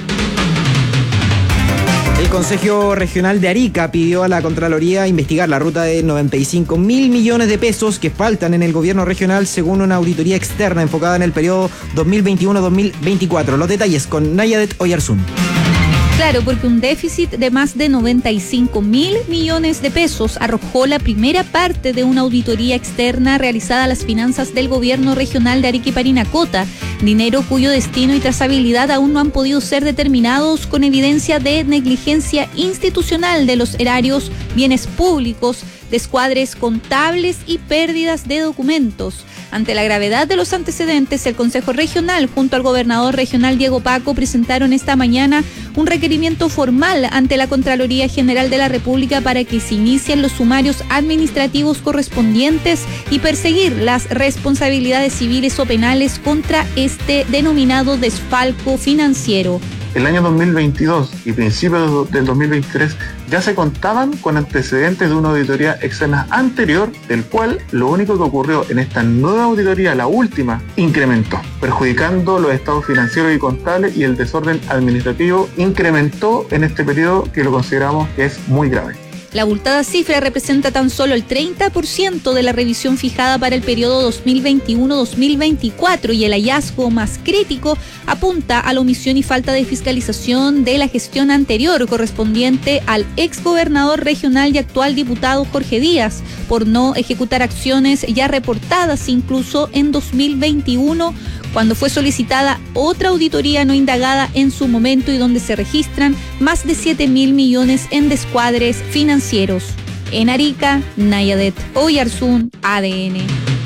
El Consejo Regional de Arica pidió a la Contraloría investigar la ruta de noventa y cinco mil millones de pesos que faltan en el gobierno regional, según una auditoría externa enfocada en el periodo dos mil veintiuno a dos mil veinticuatro. Los detalles con Nayadet Oyarzún. Claro, porque un déficit de más de noventa y cinco mil millones de pesos arrojó la primera parte de una auditoría externa realizada a las finanzas del gobierno regional de Arica y Parinacota, dinero cuyo destino y trazabilidad aún no han podido ser determinados, con evidencia de negligencia institucional de los erarios, bienes públicos, descuadres contables y pérdidas de documentos. Ante la gravedad de los antecedentes, el Consejo Regional, junto al gobernador regional Diego Paco, presentaron esta mañana un requerimiento formal ante la Contraloría General de la República para que se inicien los sumarios administrativos correspondientes y perseguir las responsabilidades civiles o penales contra este denominado desfalco financiero. El año dos mil veintidós y principios del dos mil veintitrés ya se contaban con antecedentes de una auditoría externa anterior, del cual lo único que ocurrió en esta nueva auditoría, la última, incrementó, perjudicando los estados financieros y contables, y el desorden administrativo incrementó en este periodo, que lo consideramos que es muy grave. La abultada cifra representa tan solo el treinta por ciento de la revisión fijada para el periodo dos mil veintiuno a dos mil veinticuatro, y el hallazgo más crítico apunta a la omisión y falta de fiscalización de la gestión anterior, correspondiente al exgobernador regional y actual diputado Jorge Díaz, por no ejecutar acciones ya reportadas incluso en dos mil veintiuno, cuando fue solicitada otra auditoría no indagada en su momento y donde se registran más de siete mil millones en descuadres financieros. En Arica, Nayadet Oyarzún, A D N.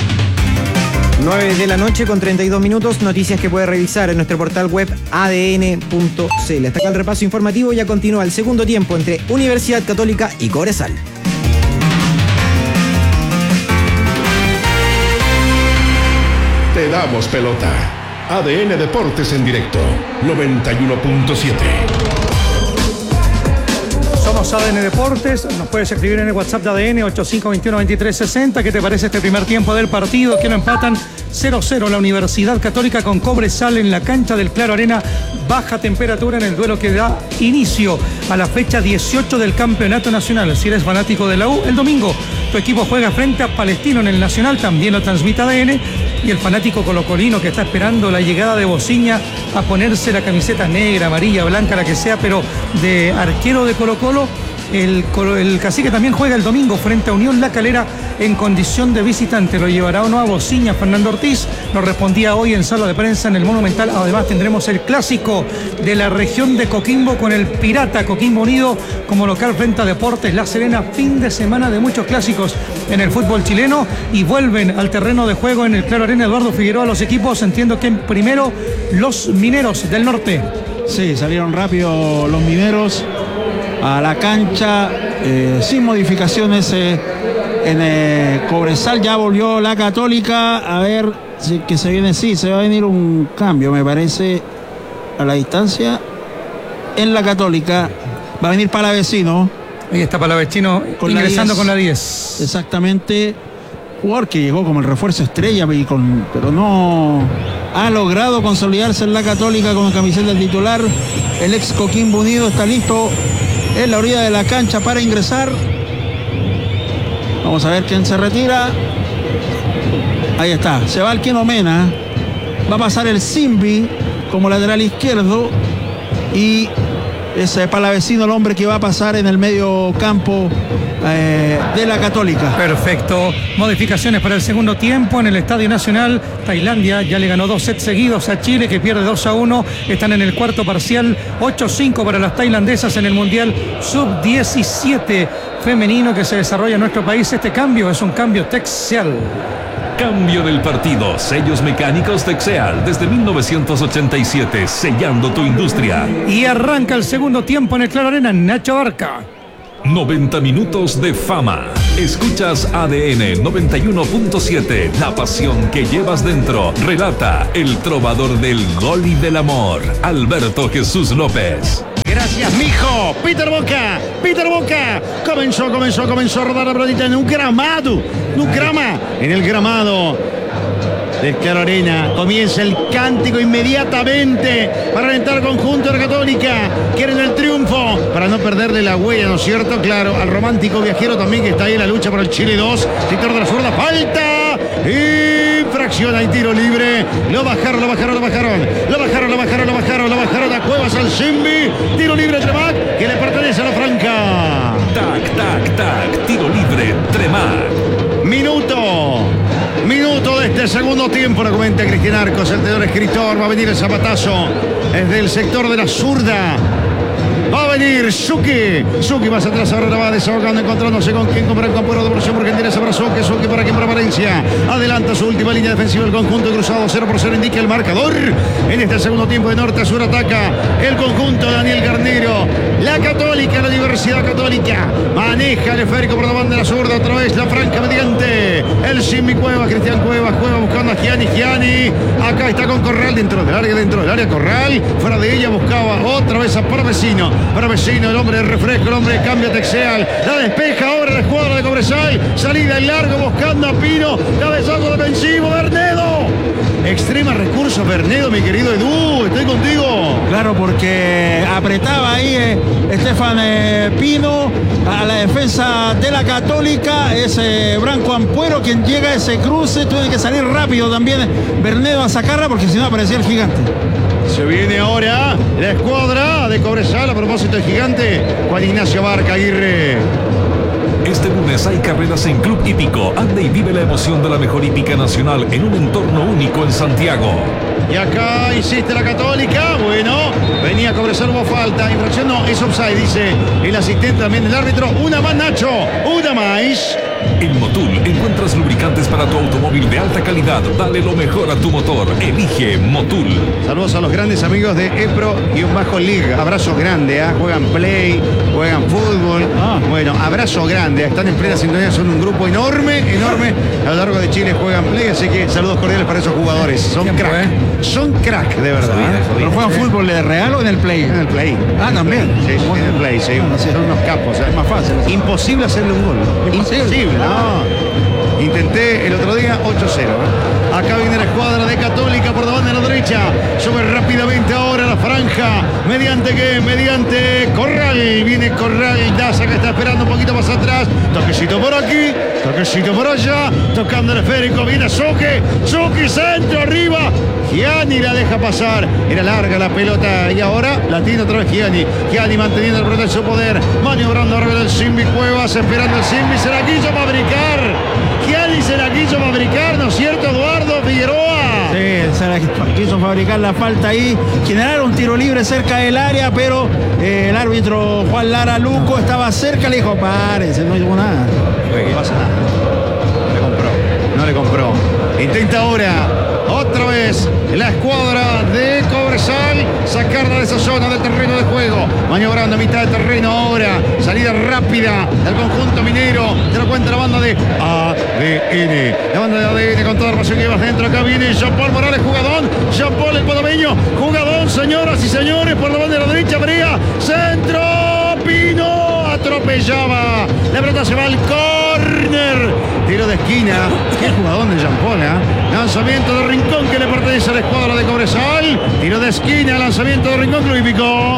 nueve de la noche con treinta y dos minutos, noticias que puede revisar en nuestro portal web a d n punto c l. Hasta acá el repaso informativo, ya continúa el segundo tiempo entre Universidad Católica y Cobresal. Te damos pelota. A D N Deportes en directo, noventa y uno punto siete. Somos A D N Deportes, nos puedes escribir en el WhatsApp de A D N ochenta y cinco veintiuno veintitrés sesenta. ¿Qué te parece este primer tiempo del partido? Que lo empatan cero cero la Universidad Católica con Cobresal en la cancha del Claro Arena. Baja temperatura en el duelo que da inicio a la fecha dieciocho del Campeonato Nacional. Si eres fanático de la U, el domingo tu equipo juega frente a Palestino en el Nacional, también lo transmite A D N. Y el fanático colocolino que está esperando la llegada de Bociña a ponerse la camiseta negra, amarilla, blanca, la que sea, pero de arquero de Colo-Colo, el, el Cacique también juega el domingo frente a Unión La Calera en condición de visitante. ¿Lo llevará o no a Bociña Fernando Ortiz? Nos respondía hoy en sala de prensa en el Monumental. Además tendremos el clásico de la región de Coquimbo con el Pirata Coquimbo Unido como local frente a Deportes La Serena. Fin de semana de muchos clásicos en el fútbol chileno, y vuelven al terreno de juego en el Claro Arena Eduardo Figueroa los equipos. Entiendo que primero los Mineros del Norte. Sí, salieron rápido los Mineros a la cancha, eh, sin modificaciones. eh, en eh, Cobresal ya volvió la Católica. A ver si que se viene, sí, se va a venir un cambio, me parece, a la distancia. En la Católica va a venir Palavecino. Ahí está Palavecino ingresando con la diez. Exactamente. Jugador que llegó como el refuerzo estrella, y con, pero no ha logrado consolidarse en la Católica con camiseta del titular. El ex Coquimbo Unido está listo en la orilla de la cancha para ingresar. Vamos a ver quién se retira. Ahí está, se va el Keno Mena. Va a pasar el Simbi como lateral izquierdo. Y es eh, Palavecino el hombre que va a pasar en el medio campo eh, de la Católica. Perfecto. Modificaciones para el segundo tiempo en el Estadio Nacional. Tailandia ya le ganó dos sets seguidos a Chile, que pierde dos a uno. Están en el cuarto parcial. ocho cinco para las tailandesas en el Mundial sub diecisiete femenino que se desarrolla en nuestro país. Este cambio es un cambio Texeal. Cambio del partido. Sellos mecánicos Texeal desde mil novecientos ochenta y siete, sellando tu industria. Y arranca el segundo tiempo en el Claro Arena. Nacho Barca. noventa minutos de fama. Escuchas A D N noventa y uno punto siete. La pasión que llevas dentro. Relata el trovador del gol y del amor, Alberto Jesús López. Gracias, mijo. Peter Boca, Peter Boca. Comenzó, comenzó, comenzó a rodar la pelotita en un gramado. En un grama. En el gramado del Claro Arena. Comienza el cántico inmediatamente para alentar al conjunto de la Católica. Quieren el triunfo para no perderle la huella, ¿no es cierto? Claro, al romántico viajero también que está ahí en la lucha por el Chile dos. Sector de la zurda, falta. Infracción, hay tiro libre. Lo bajaron, lo bajaron, lo bajaron. Lo bajaron, lo bajaron, lo bajaron, lo bajaron a Cuevas al Simbi. Tiro libre Tremac que le pertenece a la Franca. Tac, tac, tac. Tiro libre Tremac. Minuto. Minuto de este segundo tiempo, lo comenta Cristian Arcos, el tenor escritor. Va a venir el zapatazo desde el sector de la zurda. Va a venir Suki. Suki más atrás, ahora la va desahogando, encontrándose con quien compra el campo de operación porque interesa para Suki. Suki para quien para Valencia. Adelanta su última línea defensiva el conjunto cruzado. cero por cero indica el marcador. En este segundo tiempo de norte a sur ataca el conjunto de Daniel Garnero. La Católica, la Universidad Católica. Maneja el esférico por la banda de la zurda. Otra vez la Franca mediante el Simbi Cuevas. Cristian Cuevas. Cuevas buscando a Gianni. Gianni. Acá está con Corral dentro del área. Dentro del área Corral. Fuera de ella buscaba otra vez a Palavecino. Palavecino, el hombre de refresco, el hombre de cambio Texeal. La despeja ahora la escuadra de Cobresal. Salida en largo buscando a Pino. Cabezazo defensivo. Bernedo. Extrema recurso Bernedo, mi querido Edu. Estoy contigo. Claro, porque apretaba ahí eh, Estefan eh, Pino a la defensa de la Católica. Es eh, Branco Ampuero quien llega a ese cruce. Tiene que salir rápido también Bernedo a sacarla porque si no aparecía el gigante. Se viene ahora la escuadra de Cobresal a propósito del gigante Juan Ignacio Barca Aguirre. Este lunes hay carreras en Club Hípico. Anda y vive la emoción de la mejor hípica nacional en un entorno único en Santiago. Y acá insiste la Católica. Bueno, venía Cobresal, hubo falta. Infracción no, es offside, dice el asistente también del árbitro. Una más, Nacho. Una más. En Motul encuentras lubricantes para tu automóvil de alta calidad. Dale lo mejor a tu motor. Elige Motul. Saludos a los grandes amigos de Epro-League. Abrazos grandes, ¿eh? Juegan play, juegan fútbol. Ah. Bueno, abrazo grande. Están en plena sintonía, son un grupo enorme, enorme. A lo largo de Chile juegan play, así que saludos cordiales para esos jugadores. Son crack. ¿Eh? Son crack, de verdad. ¿Eh? ¿Pero juegan sí. fútbol de real o en el play? En el play. Ah, también. Sí, sí, en el play, sí. Bueno, sí. Son unos capos. ¿Eh? Es más fácil. Imposible hacerle un gol. Imposible. Imposible. No. Intenté el otro día ocho cero. ¿eh? Acá viene la escuadra de Católica por la banda de la derecha. Sube rápidamente ahora la franja. ¿Mediante qué? Mediante Corral. Viene Corral. Daza que está esperando un poquito más atrás. Toquecito por aquí. Toquecito por allá. Tocando el esférico. Viene Soque. Soque centro arriba. Gianni la deja pasar. Era larga la pelota. Y ahora la tiene otra vez Gianni. Gianni manteniendo el brote de su poder. Maniobrando arriba del Simbi Cuevas. Esperando el Simbi. Se la quiso fabricar. Gianni se la quiso fabricar, ¿no es cierto, Eduardo Figueroa? Sí, se la quiso fabricar la falta ahí. Generar un tiro libre cerca del área, pero eh, el árbitro Juan Lara Luco estaba cerca. Le dijo, párese, no llegó nada. No pasa nada. No le compró. No le compró. Intenta ahora. Otra vez la escuadra de Cobresal sacarla de esa zona del terreno de juego. Maniobrando a mitad de terreno ahora. Salida rápida del conjunto minero. Te lo cuenta la banda de A D N. La banda de A D N con toda la pasión que llevas dentro. Acá viene Jean-Paul Morales, jugadón. Jean-Paul el panameño. Jugadón, señoras y señores. Por la banda de la derecha, Brea. Centro. Pino. Atropellaba. La pelota se va al córner. Tiro de esquina. Qué jugadón de Jean-Paul, ¿eh? Lanzamiento de Rincón que le pertenece a la escuadra de Cobresal. Tiro de esquina, lanzamiento de Rincón, Club Hípico.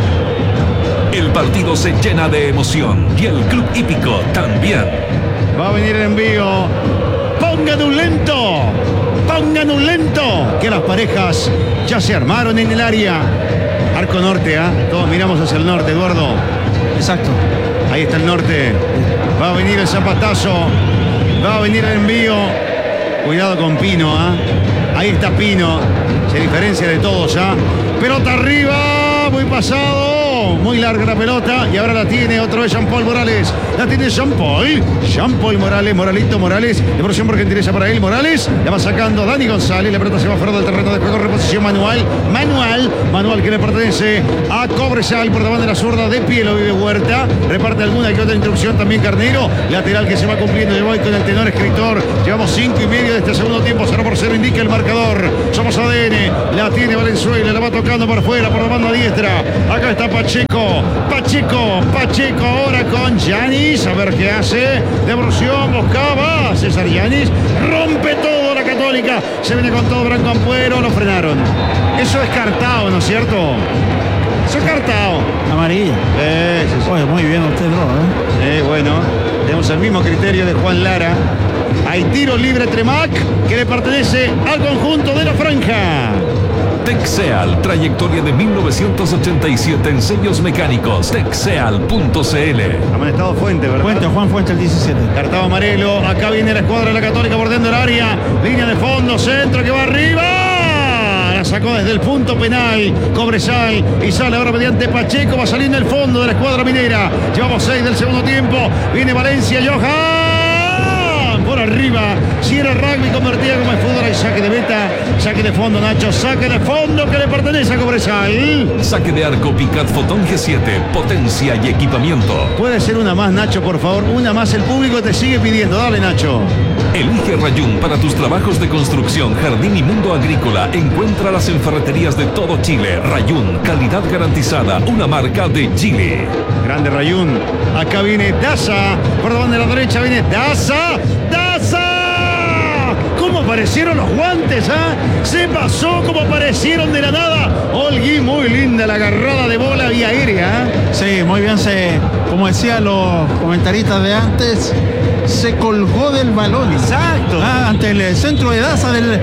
El partido se llena de emoción y el Club Hípico también. Va a venir el envío. Pongan un lento. Pongan un lento. Que las parejas ya se armaron en el área. Arco norte, ¿ah? ¿eh? Todos miramos hacia el norte, Eduardo. Exacto. Ahí está el norte. Va a venir el zapatazo. Va a venir el envío. Cuidado con Pino, ¿ah? ¿eh? Ahí está Pino. Se diferencia de todos, ¿ah? ¿eh? Pelota arriba. Muy pasado. Muy larga la pelota. Y ahora la tiene otra vez Jean Paul Morales. La tiene Jean Paul. Jean Paul Morales. Moralito Morales. De porción porque interesa para él. Morales. La va sacando Dani González. La pelota se va fuera del terreno de juego. Reposición manual. Manual. Manual que le pertenece a Cobresal. Por debajo de la zurda. De pie lo vive Huerta. Reparte alguna que otra instrucción también Carnero. Lateral que se va cumpliendo. Yo voy con el tenor escritor. Llevamos cinco y medio de este segundo tiempo. cero por cero indica el marcador. Somos A D N. La tiene Valenzuela. La va tocando por fuera. Por la banda diestra. Acá está Pacheco. Pacheco. Pacheco ahora con Yanis. A ver qué hace. Devolución. Buscaba César Yanis. Rompe todo la Católica. Se viene con todo Branco Ampuero. Lo frenaron. Eso es Cartao, ¿no es cierto? Eso es Cartao. Amarilla. Eh, sí, sí. Oye, muy bien usted, ¿no? Eh, bueno, tenemos el mismo criterio de Juan Lara. Hay tiro libre Tremac que le pertenece al conjunto de la franja. Texeal, trayectoria de mil novecientos ochenta y siete en sellos mecánicos. Texeal punto c l. Amonestado Fuente, ¿verdad? Fuente, Juan Fuente, el diecisiete. Cartao Amarelo, acá viene la escuadra de la Católica bordeando el área. Línea de fondo, centro que va arriba. La sacó desde el punto penal Cobresal y sale ahora mediante Pacheco. Va a salir en el fondo de la escuadra minera. Llevamos seis del segundo tiempo. Viene Valencia, Johan. Por arriba, cierra rugby convertida como el fútbol. Hay saque de meta, saque de fondo, Nacho, saque de fondo que le pertenece a Cobresal. Saque de arco Picat Fotón G siete, potencia y equipamiento. Puede ser una más, Nacho, por favor, una más. El público te sigue pidiendo, dale, Nacho. Elige Rayún para tus trabajos de construcción, jardín y mundo agrícola. Encuéntralas en ferreterías de todo Chile. Rayún, calidad garantizada, una marca de Chile. Grande Rayún. Acá viene Daza. Por donde la derecha viene Daza. ¡Daza! ¿Cómo aparecieron los guantes, ah? ¿eh? Se pasó como aparecieron de la nada. Olgui, muy linda la agarrada de bola vía aérea. ¿eh? Sí, muy bien. Se, como decían los comentaristas de antes, se colgó del balón. Exacto. Ah, ante el centro de Daza del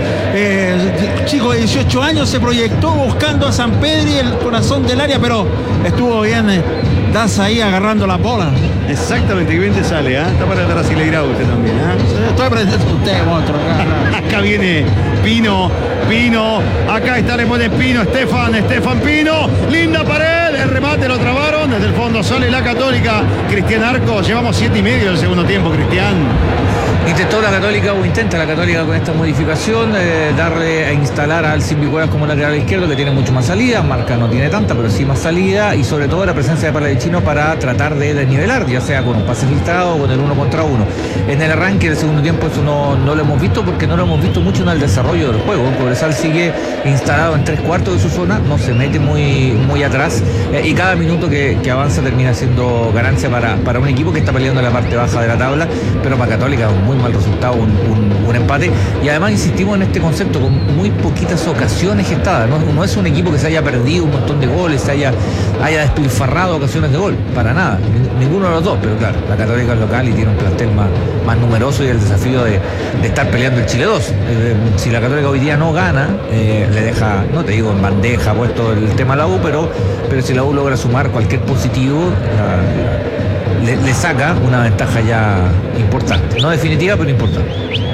eh, chico de dieciocho años, se proyectó buscando a San Pedro y el corazón del área, pero estuvo bien eh, Daza ahí agarrando la bola. Exactamente, que bien te sale, ¿eh? Está para el Brasileirao usted también, ¿eh? Sí, estoy aprendiendo usted, otro. Acá viene Pino, Pino, acá está, le pone Pino, Estefan, Estefan Pino, linda pared, el remate lo trabaron, desde el fondo sale la Católica, Cristian Arco, llevamos siete y medio del segundo tiempo, Cristian. Intentó la Católica o intenta la Católica con esta modificación eh, darle a instalar al Simbicuevas como lateral izquierdo, que tiene mucho más salida. Marca no tiene tanta, pero sí más salida, y sobre todo la presencia de Pallavicino para tratar de desnivelar, ya sea con un pase filtrado o con el uno contra uno. En el arranque del segundo tiempo eso no, no lo hemos visto, porque no lo hemos visto mucho en el desarrollo del juego. Cobresal sigue instalado en tres cuartos de su zona, no se mete muy, muy atrás, eh, y cada minuto que, que avanza termina siendo ganancia para, para un equipo que está peleando en la parte baja de la tabla, pero para Católica un muy mal resultado, un, un, un empate. Y además insistimos en este concepto, con muy poquitas ocasiones gestadas. No, no es un equipo que se haya perdido un montón de goles, se haya, haya despilfarrado ocasiones de gol, para nada, ninguno de los dos. Pero claro, la Católica es local y tiene un plantel más, más numeroso, y el desafío de, de estar peleando el Chile dos. Eh, si la Católica hoy día no gana, eh, le deja, no te digo en bandeja puesto el tema a la U, pero, pero si la U logra sumar cualquier positivo, la, la, Le, le saca una ventaja ya importante, no definitiva, pero importante.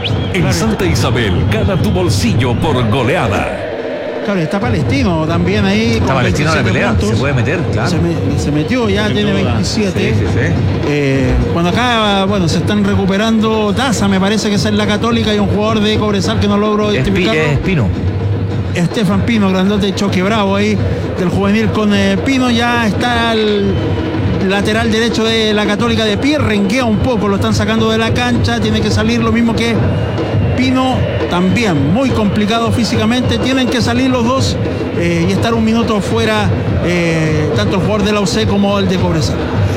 En Santa Isabel, gana tu bolsillo por goleada. Claro, está Palestino también ahí. Está Palestino en la pelea, puntos. Se puede meter, claro. Se, me, se metió, ya Sin tiene duda. veintisiete. Sí, sí, sí. Eh, cuando acá, bueno, se están recuperando Daza, me parece que es en la Católica, y un jugador de Cobresal que no logro identificarlo. Es Pino. Estefan Pino, grandote, choque bravo ahí del juvenil con eh, Pino. Ya está el lateral derecho de la Católica de pie, renguea un poco, lo están sacando de la cancha, tiene que salir, lo mismo que Pino, también muy complicado físicamente, tienen que salir los dos eh, y estar un minuto fuera, eh, tanto el jugador de la U C como el de Cobresal.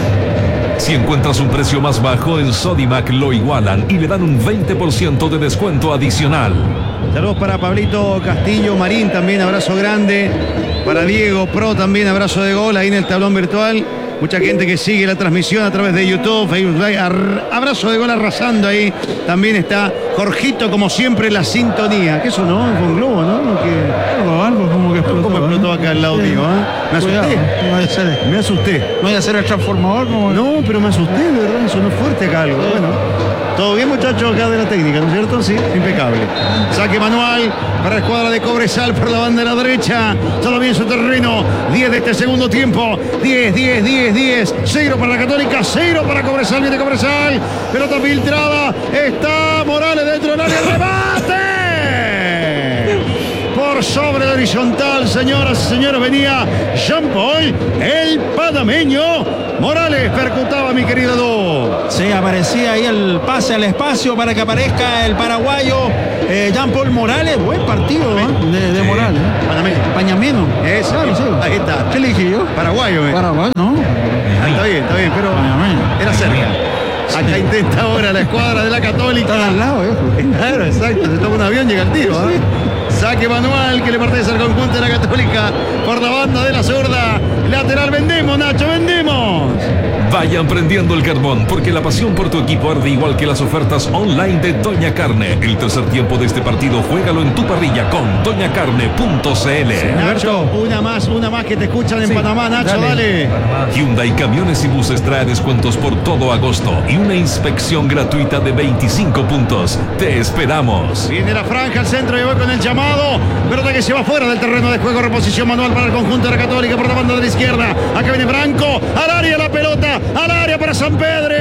Si encuentras un precio más bajo en Sodimac, lo igualan y le dan un veinte por ciento de descuento adicional. Saludos para Pablito Castillo Marín, también abrazo grande. Para Diego Pro también abrazo de gol ahí en el tablón virtual. Mucha gente que sigue la transmisión a través de YouTube, Facebook Live. Ar- abrazo de gol arrasando ahí. También está Jorgito, como siempre, la sintonía. ¿Qué eso no? Fue un globo, ¿no? ¿Qué? Algo, algo como que explotó. ¿Cómo explotó acá al lado Sí. mío? ¿eh? Me asusté. Cuidado, no vaya a ser, Me asusté. no vaya a ser el transformador como... No, pero me asusté, de verdad. Sonó fuerte acá algo. Bueno, todo bien, muchachos, acá de la técnica, ¿no es cierto? Sí, impecable. Saque manual para la escuadra de Cobresal por la banda de la derecha. Todo bien su terreno. diez de este segundo tiempo. diez, diez, diez, diez. cero para la Católica, cero para Cobresal. Viene Cobresal. Pelota filtrada. Está Morales dentro del área. ¡Remate! Por sobre el horizontal, señoras y señores, venía Jean Paul, el panameño. Morales percutaba, mi querido Du. Sí, aparecía ahí el pase al espacio para que aparezca el paraguayo eh, Jean Paul Morales. Buen partido, ¿eh? de, de Sí. Morales. ¿eh? Panameño. Pañameno. Eso, Claro, sí. ahí está. ¿Qué le dije yo? Paraguayo, eh. Paraguay, no. Ah, está bien, está bien, pero Panameño. era cerca. Acá intenta ahora la escuadra de la Católica. Está al lado, ¿eh? Claro, exacto. Se toma un avión, llega el tiro. ¿eh? Saque manual que le pertenece al conjunto de la Católica por la banda de la zurda. Lateral, vendemos, Nacho, vendemos. Vayan prendiendo el carbón porque la pasión por tu equipo arde igual que las ofertas online de Doña Carne. El tercer tiempo de este partido, juégalo en tu parrilla con doña carne punto c l. Nacho, una más, una más que te escuchan en Sí, Panamá, Nacho, dale. dale. Hyundai Camiones y Buses trae descuentos por todo agosto y una inspección gratuita de veinticinco puntos. Te esperamos. Viene la franja al centro y va con el llamado. Pelota que se va fuera del terreno de juego. Reposición manual para el conjunto de la Católica por la banda de la izquierda. Acá viene Branco. Al área la pelota. Al área para San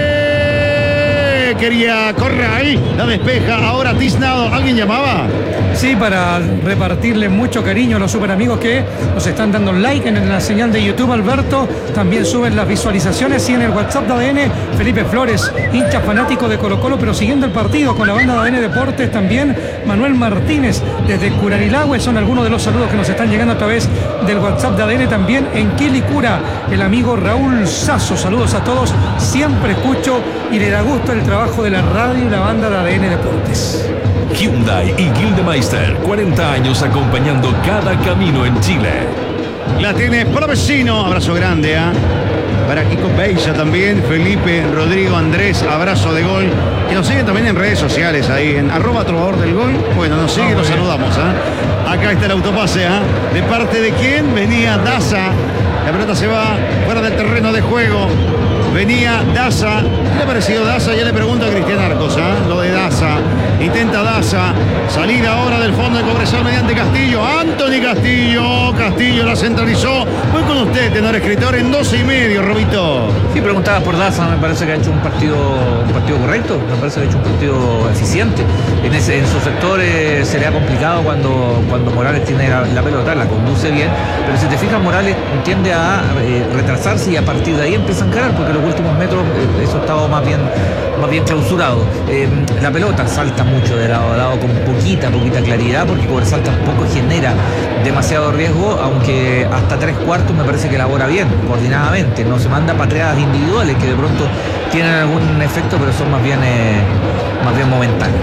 Pedro. Quería Corral. La despeja. Ahora Tiznado. ¿Alguien llamaba? Sí, para repartirle mucho cariño a los super amigos que nos están dando like en la señal de YouTube, Alberto. También suben las visualizaciones y en el WhatsApp de A D N, Felipe Flores, hincha fanático de Colo Colo, pero siguiendo el partido con la banda de A D N Deportes también. Manuel Martínez desde Curarilagüe son algunos de los saludos que nos están llegando a través del WhatsApp de A D N. También en Quilicura, el amigo Raúl Sasso. Saludos a todos. Siempre escucho y le da gusto el trabajo de la radio y la banda de A D N Deportes. Hyundai y Gildemeister, cuarenta años acompañando cada camino en Chile. La tiene Provecino. Abrazo grande, ¿ah? Para Kiko Beisa también, Felipe, Rodrigo, Andrés, abrazo de gol. Que nos siguen también en redes sociales, ahí en arroba trovador del gol. Bueno, nos siguen, nos saludamos. ¿eh? Acá está el autopase. ¿eh? ¿De parte de quién? Venía Daza. La pelota se va fuera del terreno de juego. Venía Daza. ¿Qué le ha parecido Daza? Ya le pregunto a Cristian Arcos, ¿eh? Lo de Daza. Intenta Daza. Salida ahora del fondo de Cobresal mediante Castillo. Anthony Castillo. Castillo la centralizó. Voy con usted, tenor escritor, en doce y medio, Robito. Sí, preguntabas por Daza, me parece que ha hecho un partido un partido correcto, me parece que ha hecho un partido eficiente. En ese en sus sectores se le ha complicado cuando, cuando Morales tiene la, la pelota, la conduce bien, pero si te fijas, Morales tiende a eh, retrasarse y a partir de ahí empieza a encarar, porque los últimos metros eh, eso ha estado más bien, más bien clausurado. Eh, la pelota salta mucho de lado a lado con poquita, poquita claridad, porque Cobresal tampoco genera demasiado riesgo, aunque hasta tres cuartos me parece que elabora bien, coordinadamente, no se manda pateadas individuales que de pronto tienen algún efecto, pero son más bien, eh, más bien momentáneos.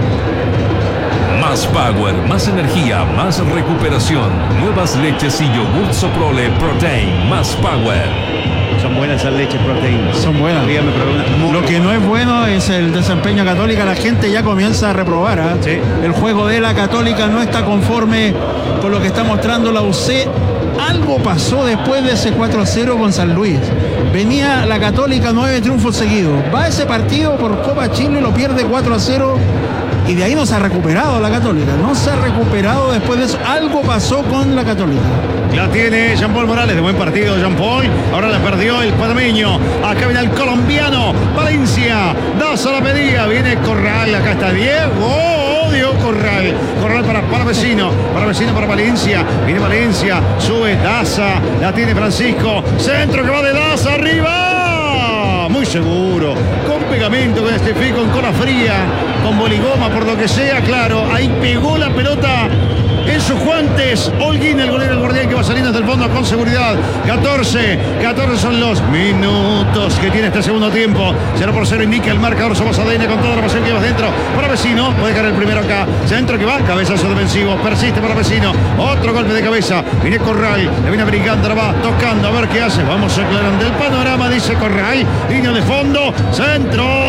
Más power, más energía, más recuperación. Nuevas leches y yogur Soprole Protein. Más power. Son buenas esas leches proteínas. Son buenas. Dígame, pero una- muy Lo que no es bueno es el desempeño Católica. La gente ya comienza a reprobar. ¿eh? Sí. El juego de la Católica no está conforme con lo que está mostrando la U C. Algo pasó después de ese cuatro a cero con San Luis. Venía la Católica nueve triunfos seguidos. Va ese partido por Copa Chile, lo pierde cuatro a cero. Y de ahí no se ha recuperado la Católica. No se ha recuperado después de eso. Algo pasó con la Católica. La tiene Jean Paul Morales, de buen partido Jean Paul. Ahora la perdió el panameño. Acá viene el colombiano. Valencia. Daza la pedía. Viene Corral. Acá está Diego. Diego Corral. Corral para Palavecino. Palavecino para Valencia. Viene Valencia. Sube Daza. La tiene Francisco. Centro que va de Daza. Arriba. Muy seguro. Con pegamento, con este con cola fría. Con boligoma, por lo que sea. Claro. Ahí pegó la pelota. en sus guantes. Holguín, el golero, el guardián que va saliendo desde el fondo con seguridad. catorce, catorce son los minutos que tiene este segundo tiempo. cero por cero indica el marcador. Somos A D N con toda la pasión que va dentro. Para Vecino, puede caer el primero acá. Centro que va, cabezazo defensivo. Persiste para Vecino. Otro golpe de cabeza. Viene Corral, le viene brincando, la va tocando a ver qué hace. Vamos aclarando el panorama, dice Corral. Línea de fondo, centro.